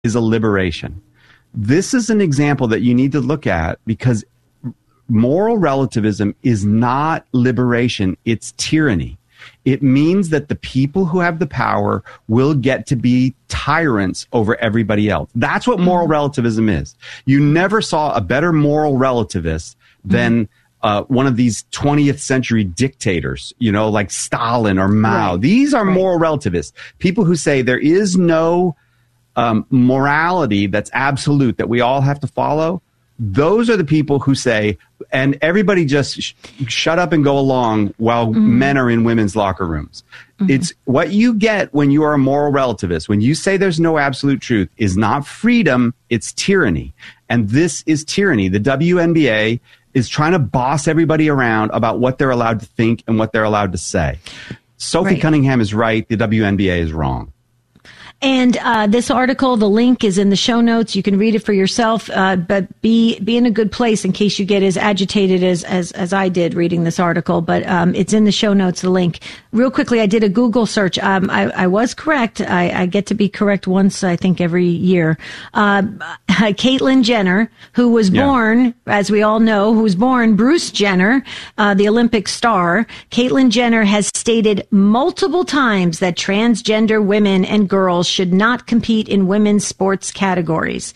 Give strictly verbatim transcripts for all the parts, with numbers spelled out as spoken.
is a liberation. This is an example that you need to look at because moral relativism is not liberation, it's tyranny. It means that the people who have the power will get to be tyrants over everybody else. That's what moral relativism is. You never saw a better moral relativist than uh, one of these twentieth century dictators, you know, like Stalin or Mao. Right. These are right. moral relativists. People who say there is no um, morality that's absolute, that we all have to follow. Those are the people who say, and everybody just sh- shut up and go along while mm-hmm. men are in women's locker rooms. Mm-hmm. It's what you get when you are a moral relativist. When you say there's no absolute truth is not freedom, it's tyranny. And this is tyranny. The W N B A is trying to boss everybody around about what they're allowed to think and what they're allowed to say. Sophie right. Cunningham is right. The W N B A is wrong. And uh, this article, the link is in the show notes. You can read it for yourself, uh, but be be in a good place in case you get as agitated as as, as I did reading this article. But um, it's in the show notes, the link. Real quickly, I did a Google search. Um, I, I was correct. I, I get to be correct once, I think, every year. Uh, Caitlyn Jenner, who was yeah. born, as we all know, who was born Bruce Jenner, uh, the Olympic star. Caitlyn Jenner has stated multiple times that transgender women and girls should not compete in women's sports categories.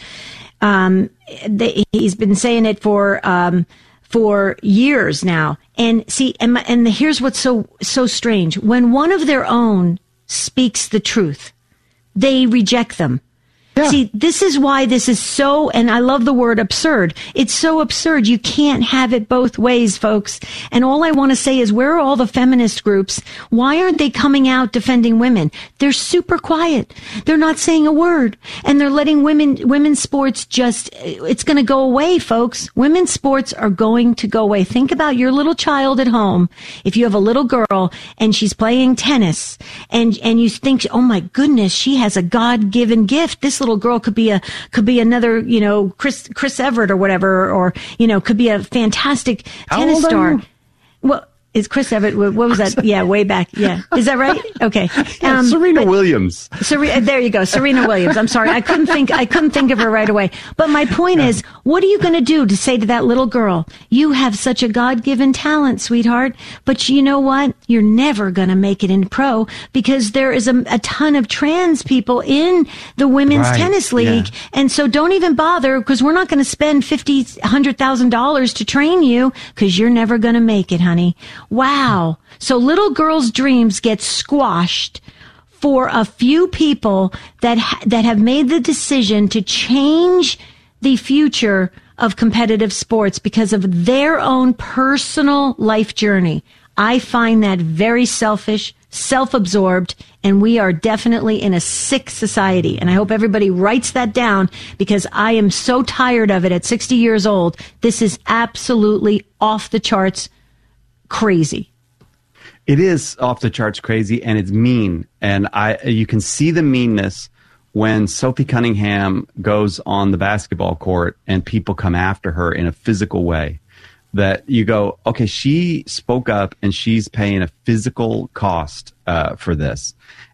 Um, they, he's been saying it for um, for years now. And see, and, and here's what's so so strange: when one of their own speaks the truth, they reject them. Yeah. See, this is why this is so, and I love the word absurd. It's so absurd. You can't have it both ways, folks. And all I want to say is, where are all the feminist groups? Why aren't they coming out defending women? They're super quiet. They're not saying a word. And they're letting women, women's sports just, it's going to go away, folks. Women's sports are going to go away. Think about your little child at home. If you have a little girl and she's playing tennis and, and you think, oh my goodness, she has a God-given gift. This little girl could be a could be another, you know, Chris Chris Everett or whatever, or you know, could be a fantastic How tennis old star. Are you? Well, is Chris Everett? What was that? Yeah, way back. Yeah, is that right? Okay. Yeah, um, Serena but, Williams. Serena, there you go, Serena Williams. I'm sorry, I couldn't think. I couldn't think of her right away. But my point yeah. is, what are you going to do to say to that little girl, "You have such a God-given talent, sweetheart, but you know what? You're never going to make it in pro because there is a, a ton of trans people in the women's right. tennis league, yeah. and so don't even bother because we're not going to spend fifty, a hundred thousand dollars to train you because you're never going to make it, honey." Wow. So little girls' dreams get squashed for a few people that ha- that have made the decision to change the future of competitive sports because of their own personal life journey. I find that very selfish, self-absorbed, and we are definitely in a sick society. And I hope everybody writes that down because I am so tired of it at sixty years old. This is absolutely off the charts crazy. It is off the charts crazy, and it's mean. And I, you can see the meanness when Sophie Cunningham goes on the basketball court and people come after her in a physical way. That you go, okay, she spoke up and she's paying a physical cost uh, for this.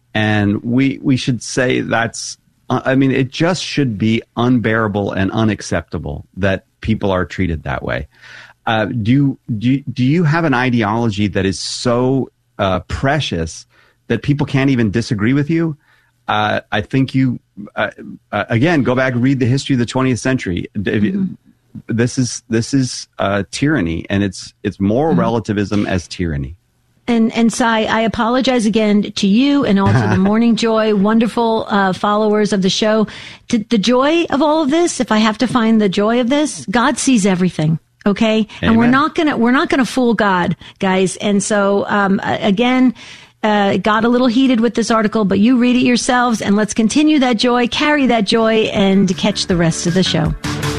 And we we should say that's, uh, I mean, it just should be unbearable and unacceptable that people are treated that way. Uh, do you, do you, do you have an ideology that is so uh, precious that people can't even disagree with you? Uh, I think you, uh, uh, again, go back and read the history of the twentieth century. Mm-hmm. This is this is uh, tyranny, and it's it's moral mm-hmm. relativism as tyranny. And, and Cy, I apologize again to you and also the Morning Joy, wonderful uh, followers of the show. To, the joy of all of this, if I have to find the joy of this, God sees everything. Okay. Amen. And we're not going to, we're not going to fool God, guys. And so, um, again, uh, got a little heated with this article, but you read it yourselves and let's continue that joy, carry that joy and catch the rest of the show.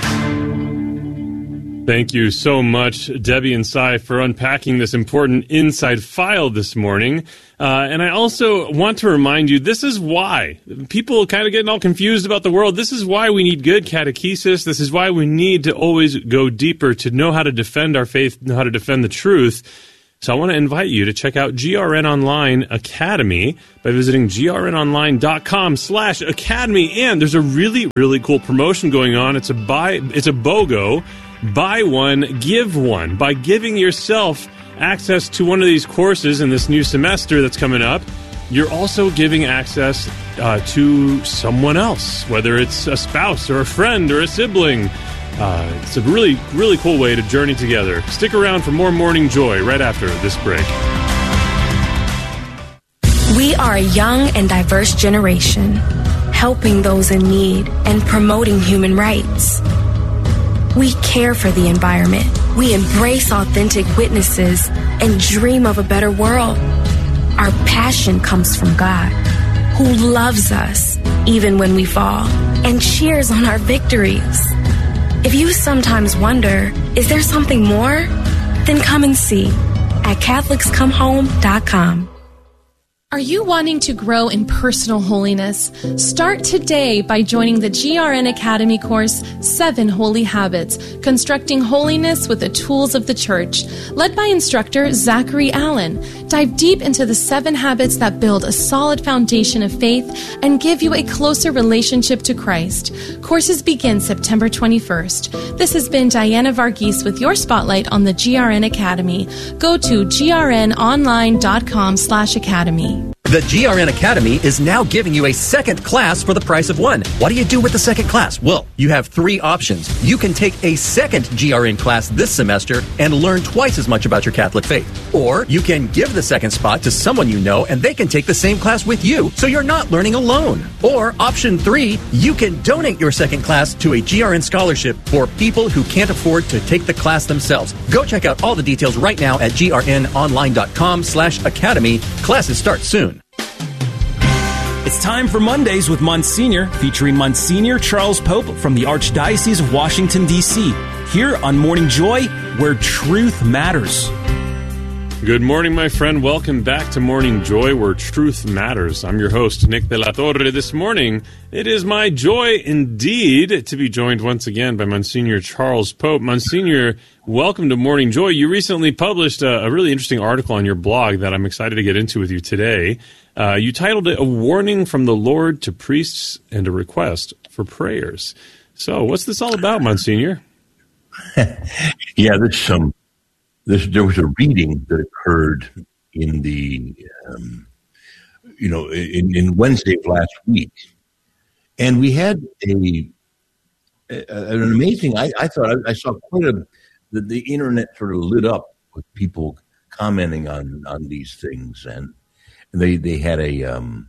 Thank you so much, Debbie and Cy, for unpacking this important inside file this morning. Uh, and I also want to remind you, this is why people kind of getting all confused about the world. This is why we need good catechesis. This is why we need to always go deeper to know how to defend our faith, know how to defend the truth. So I want to invite you to check out G R N Online Academy by visiting grnonline.com slash academy. And there's a really, really cool promotion going on. It's a buy, it's a BOGO, buy one, give one. By giving yourself access to one of these courses in this new semester that's coming up, you're also giving access uh, to someone else, whether it's a spouse or a friend or a sibling. Uh, it's a really, really cool way to journey together. Stick around for more Morning Joy right after this break. We are a young and diverse generation, helping those in need and promoting human rights. We care for the environment. We embrace authentic witnesses and dream of a better world. Our passion comes from God, who loves us even when we fall and cheers on our victories. If you sometimes wonder, is there something more? Then come and see at Catholics Come Home dot com. Are you wanting to grow in personal holiness? Start today by joining the G R N Academy course, Seven Holy Habits, Constructing Holiness with the Tools of the Church, led by instructor Zachary Allen. Dive deep into the seven habits that build a solid foundation of faith and give you a closer relationship to Christ. Courses begin September twenty-first. This has been Diana Varghese with your spotlight on the G R N Academy. Go to grnonline.com slash academy. The G R N Academy is now giving you a second class for the price of one. What do you do with the second class? Well, you have three options. You can take a second G R N class this semester and learn twice as much about your Catholic faith. Or you can give the second spot to someone you know and they can take the same class with you, so you're not learning alone. Or option three, you can donate your second class to a G R N scholarship for people who can't afford to take the class themselves. Go check out all the details right now at grnonline.com slash academy. Classes start soon. It's time for Mondays with Monsignor, featuring Monsignor Charles Pope from the Archdiocese of Washington, D C Here on Morning Joy, where truth matters. Good morning, my friend. Welcome back to Morning Joy, where truth matters. I'm your host, Nick de la Torre. This morning, it is my joy indeed to be joined once again by Monsignor Charles Pope. Monsignor, welcome to Morning Joy. You recently published a, a really interesting article on your blog that I'm excited to get into with you today. Uh, you titled it, A Warning from the Lord to Priests and a Request for Prayers. So what's this all about, Monsignor? yeah, there's some, there's, there was a reading that occurred in the, um, you know, in, in Wednesday of last week. And we had a, a an amazing, I, I thought, I, I saw quite a, the, the internet sort of lit up with people commenting on, on these things. And They they had a um,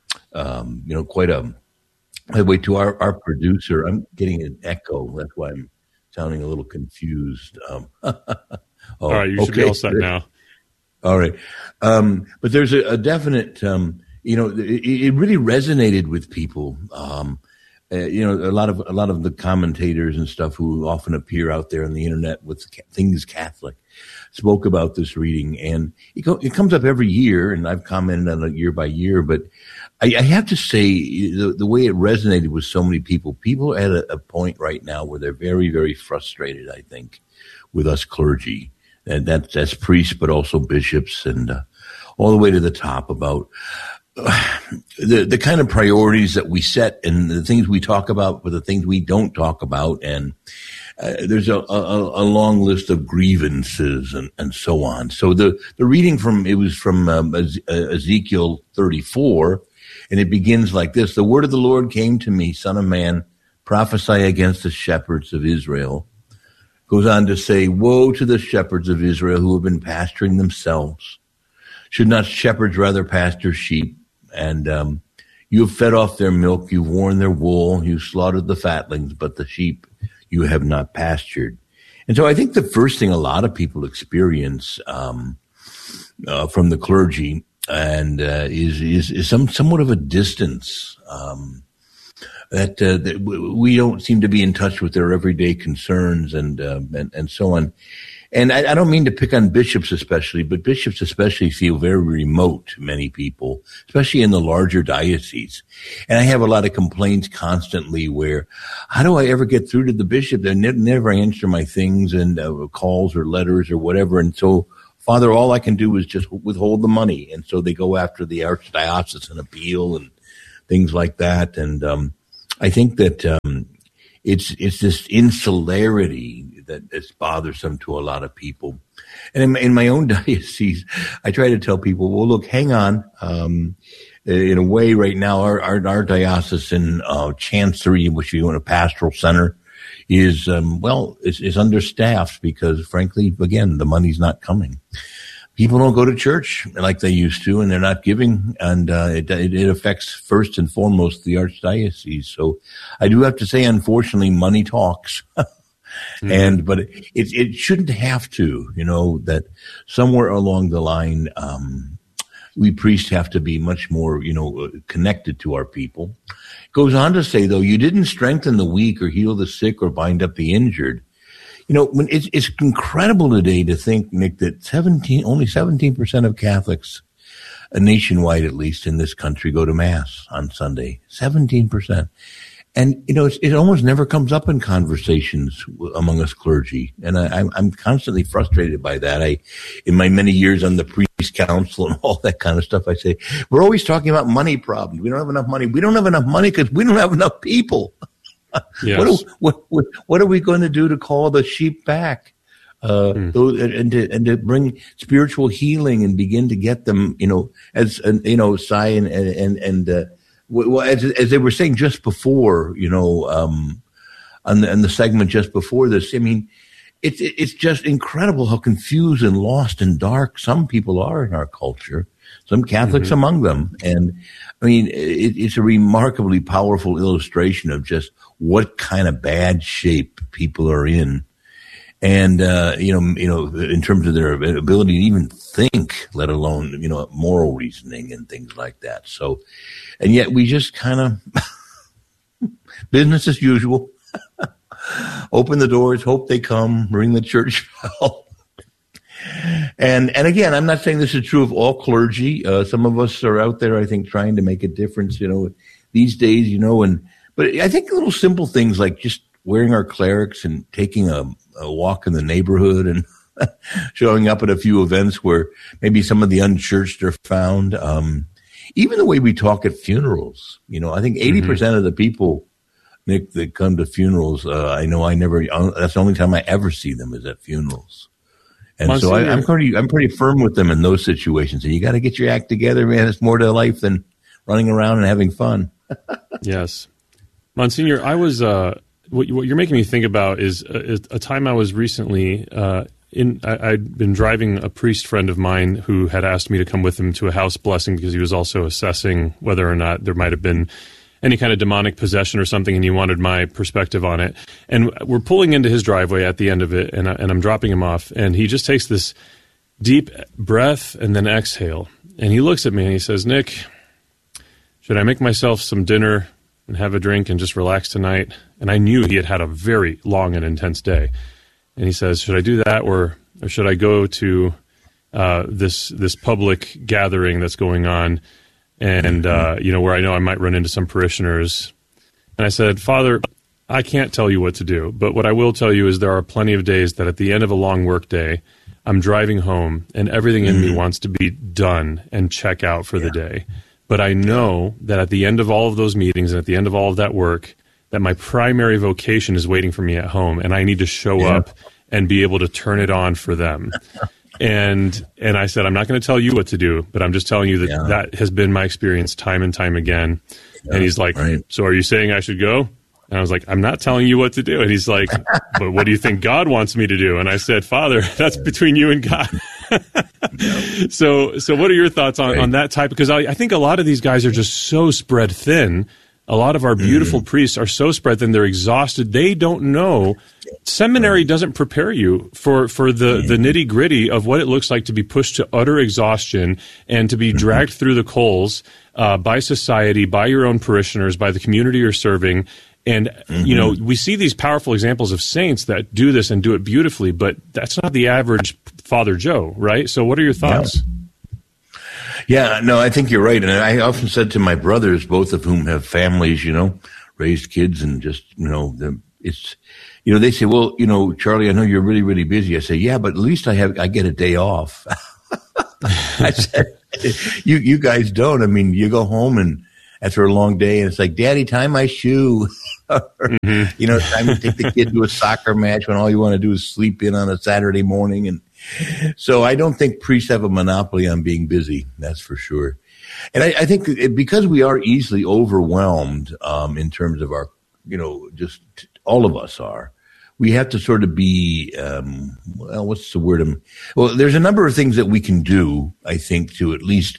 um, you know quite a. By the way, to our, our producer, I'm getting an echo. That's why I'm sounding a little confused. Um, oh, all right, you should okay. be all set now. All right, um, but there's a, a definite. Um, you know, it, it really resonated with people. Um, uh, you know, a lot of a lot of the commentators and stuff who often appear out there on the internet with things Catholic spoke about this reading, and it, go, it comes up every year, and I've commented on it year by year, but I, I have to say the, the way it resonated with so many people, people are at a, a point right now where they're very, very frustrated, I think, with us clergy, and that, that's priests, but also bishops, and uh, all the way to the top about uh, the, the kind of priorities that we set and the things we talk about, but the things we don't talk about, and Uh, there's a, a, a long list of grievances and, and so on. So the, the reading from, it was from um, Ezekiel thirty-four, and it begins like this. The word of the Lord came to me, son of man, prophesy against the shepherds of Israel. Goes on to say, woe to the shepherds of Israel who have been pasturing themselves. Should not shepherds rather pasture sheep? And um, you have fed off their milk, you've worn their wool, you've slaughtered the fatlings, but the sheep you have not pastured. And so I think the first thing a lot of people experience um, uh, from the clergy and uh, is, is is some somewhat of a distance um, that, uh, that we don't seem to be in touch with their everyday concerns and uh, and, and so on. And I, I don't mean to pick on bishops especially, but bishops especially feel very remote to many people, especially in the larger dioceses. And I have a lot of complaints constantly where, how do I ever get through to the bishop? They ne- never answer my things and uh, calls or letters or whatever. And so Father, all I can do is just withhold the money. And so they go after the archdiocesan appeal and things like that. And um, I think that um, it's it's this insularity that is bothersome to a lot of people. And in, in my own diocese, I try to tell people, well, look, hang on. Um, in a way, right now, our our, our diocesan uh, chancery, which we own a pastoral center, is, um, well, is, is understaffed because, frankly, again, the money's not coming. People don't go to church like they used to, and they're not giving, and uh, it, it, it affects first and foremost the archdiocese. So I do have to say, unfortunately, money talks. mm-hmm. And but it, it shouldn't have to, you know, that somewhere along the line, um, we priests have to be much more, you know, connected to our people. It goes on to say, though, you didn't strengthen the weak or heal the sick or bind up the injured. You know, when it's, it's incredible today to think, Nick, that seventeen, only seventeen percent of Catholics, uh, nationwide at least in this country, go to Mass on Sunday. seventeen percent. And, you know, it's, it almost never comes up in conversations among us clergy. And I, I'm, I'm constantly frustrated by that. I, in my many years on the priest council and all that kind of stuff, I say, we're always talking about money problems. We don't have enough money. We don't have enough money because we don't have enough people. Yes. What, are, what, what, what are we going to do to call the sheep back? Uh, mm. those, and to, and to bring spiritual healing and begin to get them, you know, as, you know, Cy and, and, and, uh, well, as, as they were saying just before, you know, um, on the, on the segment just before this, I mean, it's, it's just incredible how confused and lost and dark some people are in our culture, some Catholics mm-hmm. among them. And I mean, it, it's a remarkably powerful illustration of just what kind of bad shape people are in. And, uh, you know, you know, in terms of their ability to even think, let alone, you know, moral reasoning and things like that. So, and yet we just kind of business as usual, open the doors, hope they come, ring the church bell. And, and again, I'm not saying this is true of all clergy. Uh, some of us are out there, I think, trying to make a difference, you know, these days, you know, and, but I think little simple things like just wearing our clerics and taking a, a walk in the neighborhood and showing up at a few events where maybe some of the unchurched are found. Um, even the way we talk at funerals, you know, I think eighty percent mm-hmm. of the people, Nick, that come to funerals, uh, I know I never, that's the only time I ever see them is at funerals. And Monsignor, so I, I'm pretty, I'm pretty firm with them in those situations. And you got to get your act together, man. It's more to life than running around and having fun. Yes. Monsignor, I was, uh, what, what you're making me think about is a, a time I was recently uh, in. I, I'd been driving a priest friend of mine who had asked me to come with him to a house blessing because he was also assessing whether or not there might have been any kind of demonic possession or something, and he wanted my perspective on it. And we're pulling into his driveway at the end of it, and, I, and I'm dropping him off, and he just takes this deep breath and then exhale, and he looks at me and he says, "Nick, should I make myself some dinner and have a drink and just relax tonight?" And I knew he had had a very long and intense day. And he says, "Should I do that, or, or should I go to uh, this this public gathering that's going on, and uh, you know, where I know I might run into some parishioners?" And I said, "Father, I can't tell you what to do, but what I will tell you is there are plenty of days that at the end of a long work day, I'm driving home and everything in me wants to be done and check out for yeah. the day. But I know that at the end of all of those meetings and at the end of all of that work, that my primary vocation is waiting for me at home, and I need to show yeah. up and be able to turn it on for them." and and I said, "I'm not going to tell you what to do, but I'm just telling you that yeah. that has been my experience time and time again." Yeah, and he's like, right. "So are you saying I should go?" And I was like, "I'm not telling you what to do." And he's like, "But what do you think God wants me to do?" And I said, "Father, that's between you and God." so so what are your thoughts on, right. on that type? Because I, I think a lot of these guys are just so spread thin. A lot of our beautiful mm. priests are so spread thin, they're exhausted. They don't know. Seminary doesn't prepare you for, for the, mm. the nitty-gritty of what it looks like to be pushed to utter exhaustion and to be mm-hmm. dragged through the coals uh, by society, by your own parishioners, by the community you're serving. And, mm-hmm. you know, we see these powerful examples of saints that do this and do it beautifully, but that's not the average Father Joe, right? So what are your thoughts? Yeah. Yeah, no, I think you're right. And I often said to my brothers, both of whom have families, you know, raised kids and just, you know, the, It's, you know, they say, well, you know, Charlie, I know you're really, really busy. I say, yeah, but at least I have, I get a day off. I said, you, you guys don't. I mean, you go home and after a long day and it's like, Daddy, tie my shoe. mm-hmm. You know, time to take the kid to a soccer match when all you want to do is sleep in on a Saturday morning. And so I don't think priests have a monopoly on being busy. That's for sure. And I, I think because we are easily overwhelmed um, in terms of our, you know, just all of us are, we have to sort of be, um, well, what's the word? Um, well, there's a number of things that we can do, I think, to at least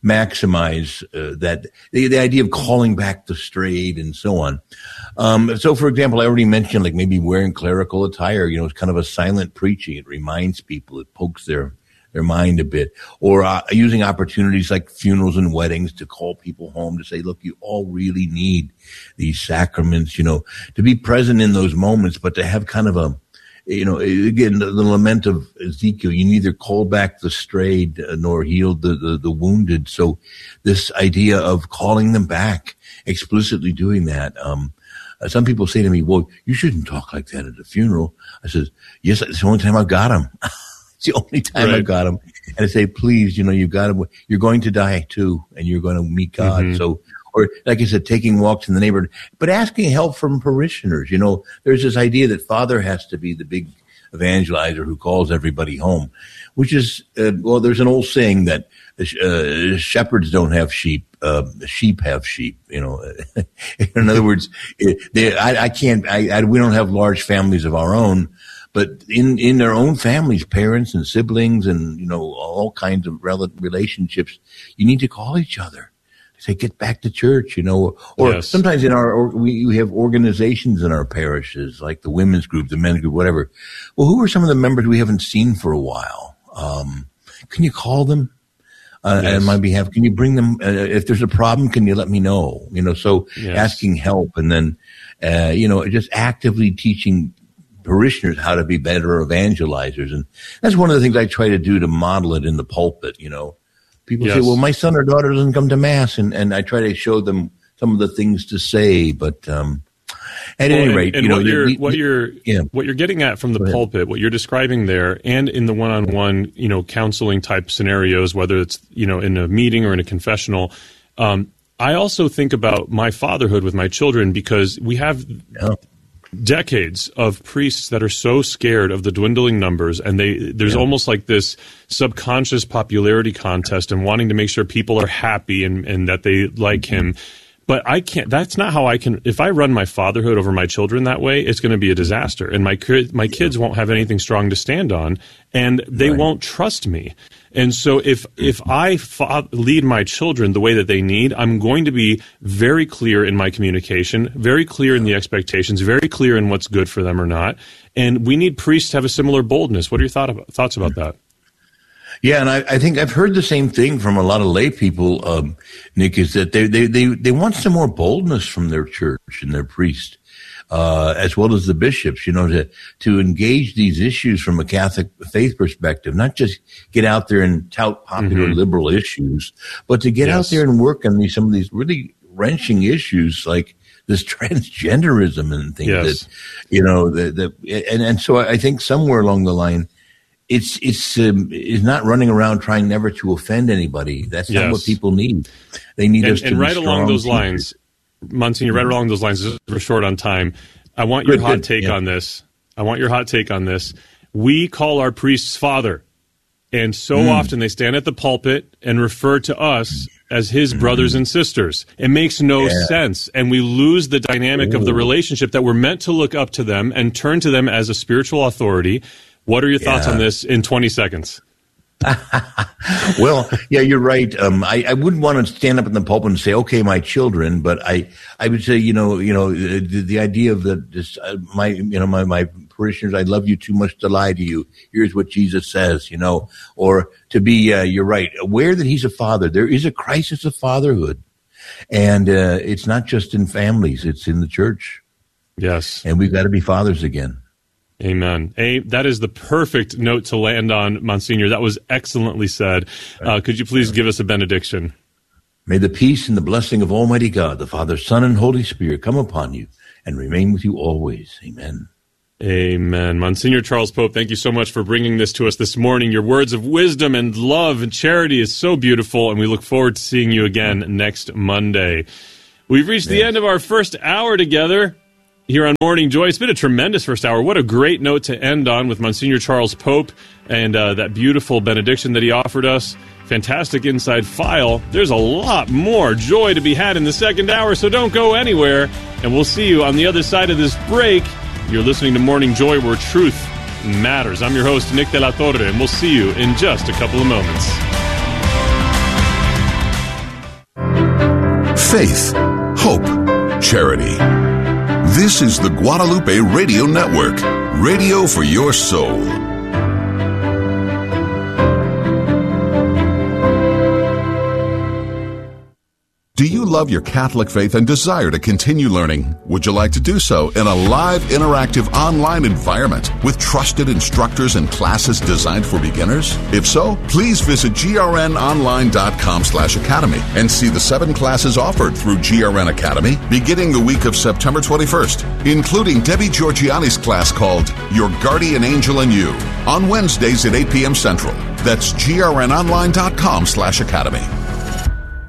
maximize uh, that, the, the idea of calling back the strayed and so on. Um, so, for example, I already mentioned like maybe wearing clerical attire, you know, it's kind of a silent preaching. It reminds people, it pokes their their mind a bit, or uh, using opportunities like funerals and weddings to call people home to say, look, you all really need these sacraments, you know, to be present in those moments, but to have kind of a, you know, again, the, the lament of Ezekiel, you neither call back the strayed uh, nor heal the, the, the wounded. So this idea of calling them back, explicitly doing that, um, uh, some people say to me, well, you shouldn't talk like that at a funeral. I said, yes, it's the only time I've got them. It's the only time right. I got them. And I say, please, you know, you've got to, you're going to die too, and you're going to meet God. Mm-hmm. So, or like I said, taking walks in the neighborhood, but asking help from parishioners. You know, there's this idea that Father has to be the big evangelizer who calls everybody home, which is, uh, well, there's an old saying that uh, shepherds don't have sheep. Uh, sheep have sheep, you know. In other words, they, I, I can't, I, I, we don't have large families of our own. But in, in their own families, parents and siblings and, you know, all kinds of rel- relationships, you need to call each other. Say, get back to church, you know, or yes. sometimes in our, or we, we have organizations in our parishes, like the women's group, the men's group, whatever. Well, who are some of the members we haven't seen for a while? Um, can you call them? Uh, yes. On my behalf, can you bring them, uh, if there's a problem, can you let me know? You know, so yes. asking help and then, uh, you know, just actively teaching parishioners how to be better evangelizers. And that's one of the things I try to do to model it in the pulpit. You know, people yes. say, well, my son or daughter doesn't come to mass. And, and I try to show them some of the things to say, but, um, at well, any rate, and, and you know, what you're, we, what you're, yeah. what you're getting at from the pulpit, what you're describing there, and in the one-on-one, you know, counseling type scenarios, whether it's, you know, in a meeting or in a confessional, um, I also think about my fatherhood with my children because we have yeah. decades of priests that are so scared of the dwindling numbers, and they there's yeah. almost like this subconscious popularity contest and wanting to make sure people are happy and, and that they like mm-hmm. him. But I can't, that's not how I can, if I run my fatherhood over my children that way, it's going to be a disaster. And my, my kids won't have anything strong to stand on, and they right. won't trust me. And so if, if I fa- lead my children the way that they need, I'm going to be very clear in my communication, very clear in the expectations, very clear in what's good for them or not. And we need priests to have a similar boldness. What are your thought about, thoughts about that? Yeah, and I, I think I've heard the same thing from a lot of lay people, um, Nick, is that they, they, they, they want some more boldness from their church and their priest, uh, as well as the bishops, you know, to, to engage these issues from a Catholic faith perspective, not just get out there and tout popular mm-hmm. liberal issues, but to get yes. out there and work on these, some of these really wrenching issues like this transgenderism and things yes. that, you know, that, that, and, and so I think somewhere along the line, It's it's um, is not running around trying never to offend anybody. That's yes. not what people need. They need and, us to and be right along those teachers. lines, Monsignor. Right along those lines. We're short on time. I want your good, hot good. take yeah. on this. I want your hot take on this. We call our priests Father, and so mm. often they stand at the pulpit and refer to us as his mm. brothers and sisters. It makes no yeah. sense, and we lose the dynamic Ooh. of the relationship that we're meant to look up to them and turn to them as a spiritual authority. What are your thoughts yeah. on this in twenty seconds? Well, yeah, you're right. Um, I, I wouldn't want to stand up in the pulpit and say, "Okay, my children," but I, I would say, you know, you know, the, the idea of the, this, uh, my, you know, my, my parishioners, I love you too much to lie to you. Here's what Jesus says, you know, or to be, uh, you're right, aware that He's a father. There is a crisis of fatherhood, and uh, it's not just in families; it's in the church. Yes, and we've got to be fathers again. Amen. A, that is the perfect note to land on, Monsignor. That was excellently said. Uh, could you please give us a benediction? May the peace and the blessing of Almighty God, the Father, Son, and Holy Spirit come upon you and remain with you always. Amen. Amen. Monsignor Charles Pope, thank you so much for bringing this to us this morning. Your words of wisdom and love and charity is so beautiful, and we look forward to seeing you again next Monday. We've reached yes. the end of our first hour together here on Morning Joy. It's been a tremendous first hour. What a great note to end on with Monsignor Charles Pope and uh, that beautiful benediction that he offered us. Fantastic inside file. There's a lot more joy to be had in the second hour, so don't go anywhere, and we'll see you on the other side of this break. You're listening to Morning Joy, where truth matters. I'm your host, Nick De La Torre, and we'll see you in just a couple of moments. Faith, hope, charity. This is the Guadalupe Radio Network, radio for your soul. Do you love your Catholic faith and desire to continue learning? Would you like to do so in a live, interactive, online environment with trusted instructors and classes designed for beginners? If so, please visit grnonline.com slash academy and see the seven classes offered through G R N Academy beginning the week of September twenty-first, including Debbie Georgiani's class called Your Guardian Angel and You on Wednesdays at eight p.m. Central. That's grnonline.com slash academy.